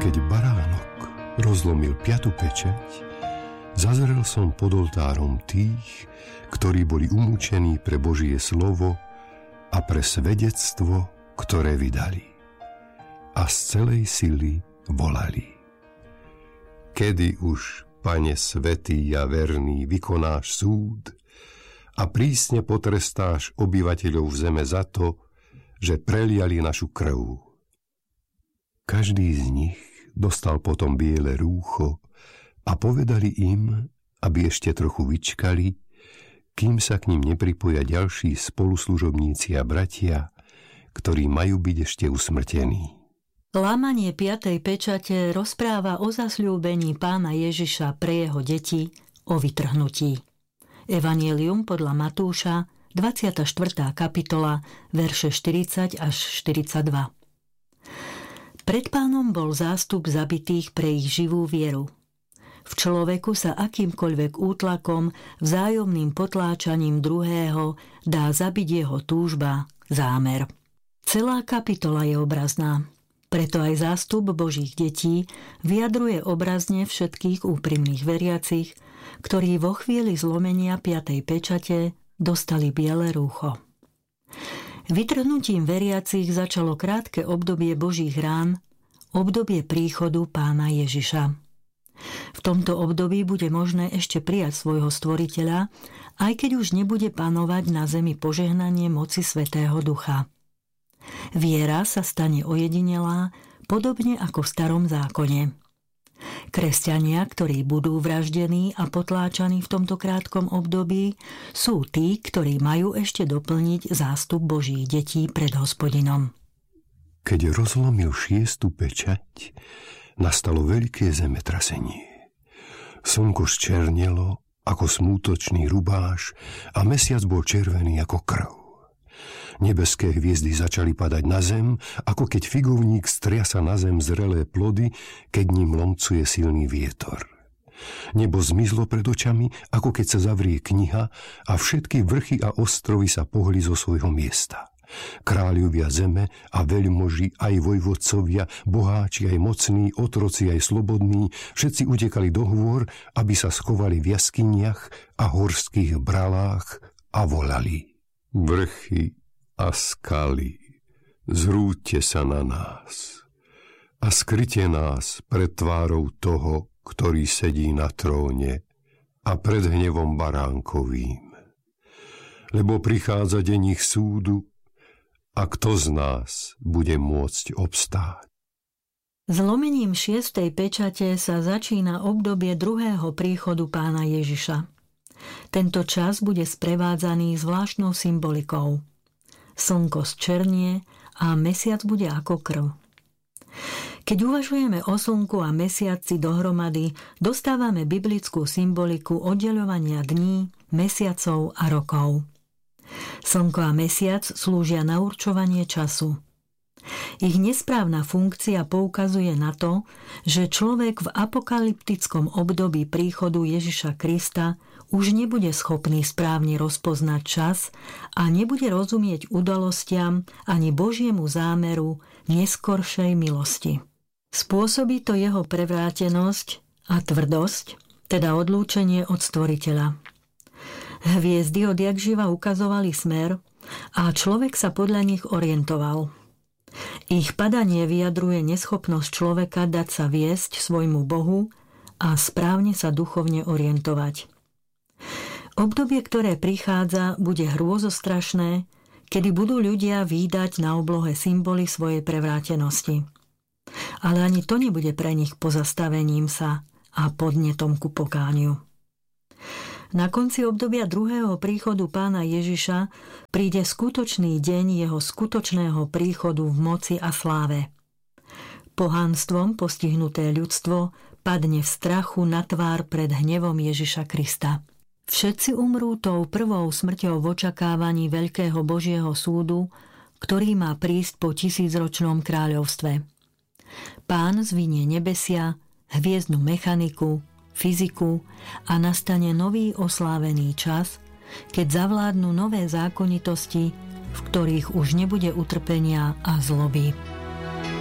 keď baránok rozlomil 5. pečať, zazrel som pod oltárom tých, ktorí boli umúčení pre Božie slovo a pre svedectvo, ktoré vydali. A z celej sily volali: Kedy už, Pane svätý a verný, vykonáš súd a prísne potrestáš obyvateľov zeme za to, že preliali našu krv. Každý z nich dostal potom biele rúcho a povedali im, aby ešte trochu vyčkali, kým sa k ním nepripoja ďalší spoluslužobníci a bratia, ktorí majú byť ešte usmrtení. Lámanie 5. pečate rozpráva o zasľúbení Pána Ježiša pre jeho deti, o vytrhnutí. Evanjelium podľa Matúša, 24. kapitola, verše 40 až 42. Pred Pánom bol zástup zabitých pre ich živú vieru. V človeku sa akýmkoľvek útlakom, vzájomným potláčaním druhého dá zabiť jeho túžba, zámer. Celá kapitola je obrazná. Preto aj zástup Božích detí vyjadruje obrazne všetkých úprimných veriacich, ktorí vo chvíli zlomenia 5. pečate dostali biele rúcho. Vytrhnutím veriacich začalo krátke obdobie Božích rán, obdobie príchodu Pána Ježiša. V tomto období bude možné ešte prijať svojho Stvoriteľa, aj keď už nebude panovať na zemi požehnanie moci Svätého Ducha. Viera sa stane ojedinelá, podobne ako v Starom zákone. Kresťania, ktorí budú vraždení a potláčaní v tomto krátkom období, sú tí, ktorí majú ešte doplniť zástup Božích detí pred Hospodinom. Keď rozlomil 6. pečať, nastalo veľké zemetrasenie. Slnko zčernelo ako smútočný rubáš a mesiac bol červený ako krv. Nebeské hviezdy začali padať na zem, ako keď figovník striasa na zem zrelé plody, keď ním lomcuje silný vietor. Nebo zmizlo pred očami, ako keď sa zavrie kniha a všetky vrchy a ostrovy sa pohli zo svojho miesta. Kráľovia zeme a veľmoži, aj vojvodcovia, boháči, aj mocní, otroci, aj slobodní, všetci utekali do hôr, aby sa schovali v jaskyniach a horských bralách a volali: Vrchy a skaly, zrúďte sa na nás a skryte nás pred tvárou toho, ktorý sedí na tróne a pred hnevom baránkovým. Lebo prichádza deň ich súdu a kto z nás bude môcť obstáť? Zlomením 6. pečate sa začína obdobie druhého príchodu Pána Ježiša. Tento čas bude sprevádzaný zvláštnou symbolikou. Slnko zčernie a mesiac bude ako krv. Keď uvažujeme o slnku a mesiaci dohromady, dostávame biblickú symboliku oddeľovania dní, mesiacov a rokov. Slnko a mesiac slúžia na určovanie času. Ich nesprávna funkcia poukazuje na to, že človek v apokalyptickom období príchodu Ježiša Krista už nebude schopný správne rozpoznať čas a nebude rozumieť udalostiam ani Božiemu zámeru neskoršej milosti. Spôsobí to jeho prevrátenosť a tvrdosť, teda odlúčenie od Stvoriteľa. Hviezdy odjakživa ukazovali smer a človek sa podľa nich orientoval. Ich padanie vyjadruje neschopnosť človeka dať sa viesť svojmu Bohu a správne sa duchovne orientovať. Obdobie, ktoré prichádza, bude hrôzostrašné, kedy budú ľudia vídať na oblohe symboly svojej prevrátenosti. Ale ani to nebude pre nich pozastavením sa a podnetom ku pokániu. Na konci obdobia druhého príchodu Pána Ježiša príde skutočný deň jeho skutočného príchodu v moci a sláve. Pohanstvom postihnuté ľudstvo padne v strachu na tvár pred hnevom Ježiša Krista. Všetci umrú tou prvou smrťou v očakávaní veľkého Božieho súdu, ktorý má prísť po 1000-ročnom kráľovstve. Pán zvinie nebesia, hviezdnu mechaniku, fyziku a nastane nový oslávený čas, keď zavládnu nové zákonitosti, v ktorých už nebude utrpenia a zloby.